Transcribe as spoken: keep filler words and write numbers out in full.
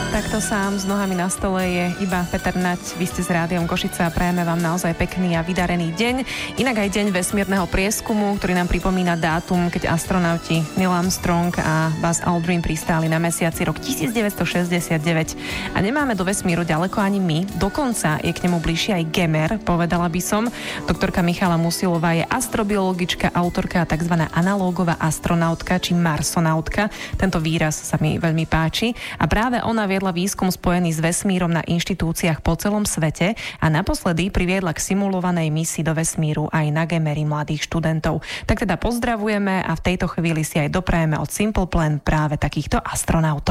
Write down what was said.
Takto sám s nohami na stole je iba Peter Nať. Vy ste s Rádiom Košice a prajeme vám naozaj pekný a vydarený deň. Inak aj deň vesmírneho prieskumu, ktorý nám pripomína dátum, keď astronauti Neil Armstrong a Buzz Aldrin pristáli na mesiaci rok devätnásťstošesťdesiatdeväť. A nemáme do vesmíru ďaleko ani my, dokonca je k nemu bližšie aj Gemer, povedala by som. Doktorka Michala Musilová je astrobiologička, autorka a tzv. Analógová astronautka či marsonautka. Tento výraz sa mi veľmi páči. A práve ona viedla výskum spojený s vesmírom na inštitúciách po celom svete a naposledy priviedla k simulovanej misii do vesmíru aj na Gemeri mladých študentov. Tak teda pozdravujeme a v tejto chvíli si aj doprajeme od Simple Plan práve takýchto astronautov.